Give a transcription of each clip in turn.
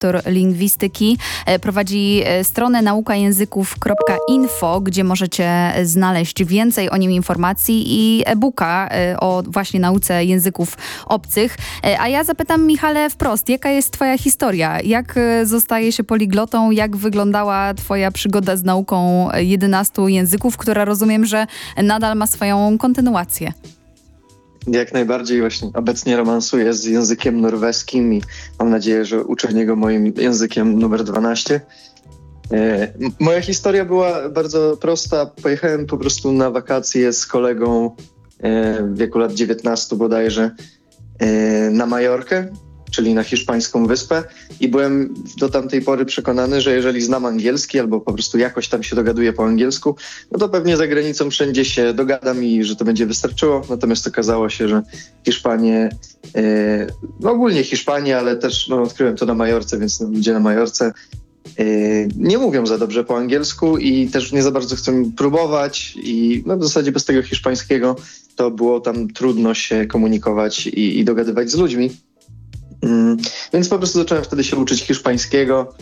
doktor lingwistyki. Prowadzi stronę naukajęzyków.info, gdzie możecie znaleźć więcej o nim informacji i e-booka o właśnie nauce języków obcych. A ja zapytam, Michale, wprost, jaka jest twoja historia? Jak zostaje się poliglotą? Jak wyglądała twoja przygoda z nauką 11 języków, która rozumiem, że nadal ma swoją kontynuację? Jak najbardziej właśnie obecnie romansuję z językiem norweskim i mam nadzieję, że uczę go moim językiem numer 12. Moja historia była bardzo prosta. Pojechałem po prostu na wakacje z kolegą w wieku lat 19 bodajże na Majorkę, czyli na hiszpańską wyspę, i byłem do tamtej pory przekonany, że jeżeli znam angielski albo po prostu jakoś tam się dogaduję po angielsku, no to pewnie za granicą wszędzie się dogadam i że to będzie wystarczyło. Natomiast okazało się, że Hiszpanie, no ogólnie Hiszpanie, ale też odkryłem to na Majorce, więc ludzie na Majorce nie mówią za dobrze po angielsku i też nie za bardzo chcą próbować i w zasadzie bez tego hiszpańskiego to było tam trudno się komunikować i dogadywać z ludźmi. Więc po prostu zacząłem wtedy się uczyć hiszpańskiego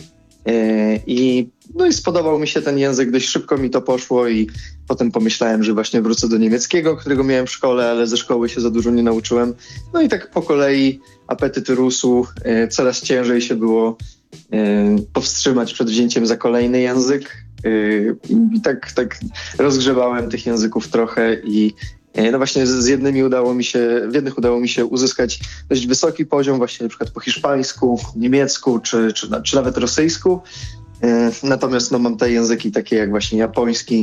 i spodobał mi się ten język, dość szybko mi to poszło i potem pomyślałem, że właśnie wrócę do niemieckiego, którego miałem w szkole, ale ze szkoły się za dużo nie nauczyłem. No i tak po kolei apetyt rósł, coraz ciężej się było powstrzymać przed wzięciem za kolejny język i tak rozgrzebałem tych języków trochę i no właśnie w jednych udało mi się uzyskać dość wysoki poziom, właśnie na przykład po hiszpańsku, niemiecku czy nawet rosyjsku. Natomiast mam te języki takie jak właśnie japoński,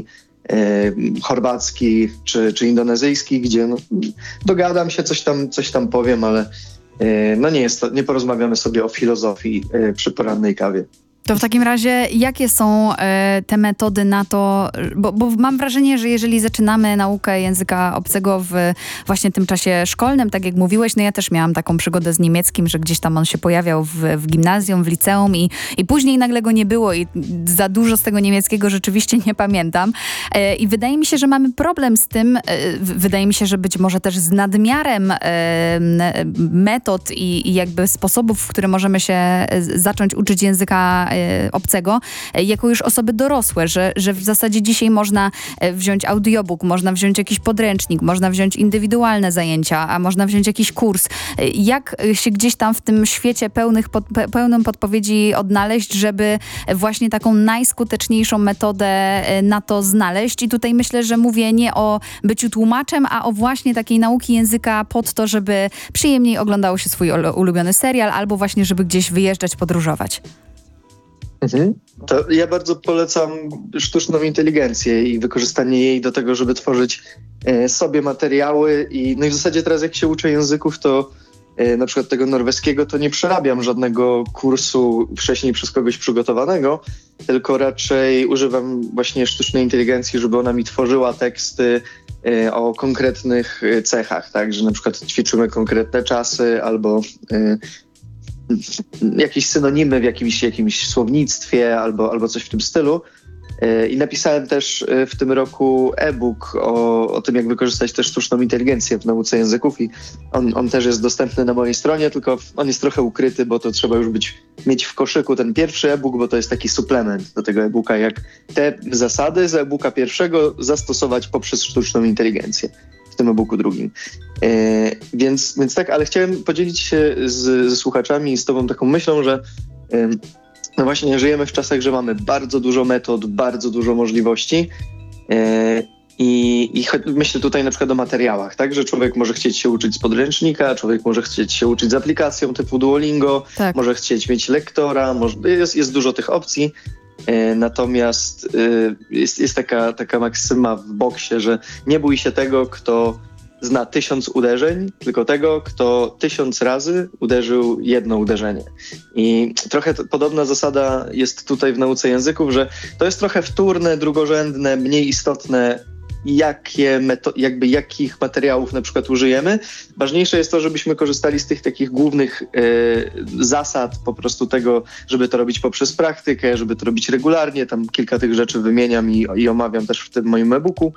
chorwacki czy indonezyjski, gdzie dogadam się, coś tam powiem, ale nie porozmawiamy sobie o filozofii przy porannej kawie. To w takim razie jakie są te metody na to, bo mam wrażenie, że jeżeli zaczynamy naukę języka obcego w właśnie tym czasie szkolnym, tak jak mówiłeś, no ja też miałam taką przygodę z niemieckim, że gdzieś tam on się pojawiał w gimnazjum, w liceum i później nagle go nie było i za dużo z tego niemieckiego rzeczywiście nie pamiętam. I wydaje mi się, że mamy problem z tym, wydaje mi się, że być może też z nadmiarem metod i jakby sposobów, w które możemy się zacząć uczyć języka obcego, jako już osoby dorosłe, że w zasadzie dzisiaj można wziąć audiobook, można wziąć jakiś podręcznik, można wziąć indywidualne zajęcia, a można wziąć jakiś kurs. Jak się gdzieś tam w tym świecie pełnym podpowiedzi odnaleźć, żeby właśnie taką najskuteczniejszą metodę na to znaleźć? I tutaj myślę, że mówię nie o byciu tłumaczem, a o właśnie takiej nauki języka pod to, żeby przyjemniej oglądało się swój ulubiony serial albo właśnie, żeby gdzieś wyjeżdżać, podróżować. To ja bardzo polecam sztuczną inteligencję i wykorzystanie jej do tego, żeby tworzyć sobie materiały i w zasadzie teraz jak się uczę języków, to na przykład tego norweskiego, to nie przerabiam żadnego kursu wcześniej przez kogoś przygotowanego, tylko raczej używam właśnie sztucznej inteligencji, żeby ona mi tworzyła teksty o konkretnych cechach, tak, że na przykład ćwiczymy konkretne czasy albo jakieś synonimy w jakimś słownictwie albo coś w tym stylu. I napisałem też w tym roku e-book o tym, jak wykorzystać też sztuczną inteligencję w nauce języków i on też jest dostępny na mojej stronie, tylko on jest trochę ukryty, bo to trzeba już mieć w koszyku ten pierwszy e-book, bo to jest taki suplement do tego e-booka, jak te zasady z e-booka pierwszego zastosować poprzez sztuczną inteligencję w tym e-booku drugim. Więc tak, ale chciałem podzielić się ze słuchaczami i z tobą taką myślą, że no właśnie żyjemy w czasach, że mamy bardzo dużo metod, bardzo dużo możliwości i myślę tutaj na przykład o materiałach, tak, że człowiek może chcieć się uczyć z podręcznika, człowiek może chcieć się uczyć z aplikacją typu Duolingo, tak. Może chcieć mieć lektora, jest dużo tych opcji. Natomiast jest taka maksyma w boksie, że nie bój się tego, kto zna 1000 uderzeń, tylko tego, kto 1000 razy uderzył jedno uderzenie. I trochę podobna zasada jest tutaj w nauce języków, że to jest trochę wtórne, drugorzędne, mniej istotne, jakich materiałów na przykład użyjemy. Ważniejsze jest to, żebyśmy korzystali z tych takich głównych zasad, po prostu tego, żeby to robić poprzez praktykę, żeby to robić regularnie. Tam kilka tych rzeczy wymieniam i omawiam też w tym moim e-booku.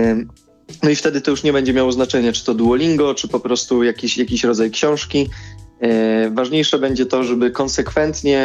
No i wtedy to już nie będzie miało znaczenia, czy to Duolingo, czy po prostu jakiś rodzaj książki. Ważniejsze będzie to, żeby konsekwentnie